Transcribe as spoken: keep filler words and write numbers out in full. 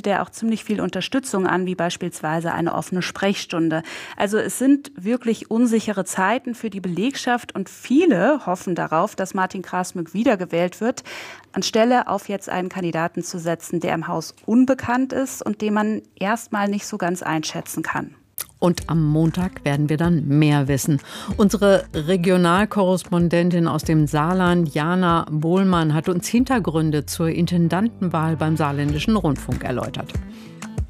bietet er auch ziemlich viel Unterstützung an, wie beispielsweise eine offene Sprechstunde. Also es sind wirklich unsichere Zeiten für die Belegschaft und viele hoffen darauf, dass Martin Grasmück wiedergewählt wird, anstelle auf jetzt einen Kandidaten zu setzen, der im Haus unbekannt ist und den man erstmal nicht so ganz einschätzen kann. Und am Montag werden wir dann mehr wissen. Unsere Regionalkorrespondentin aus dem Saarland, Jana Bohlmann, hat uns Hintergründe zur Intendantenwahl beim Saarländischen Rundfunk erläutert.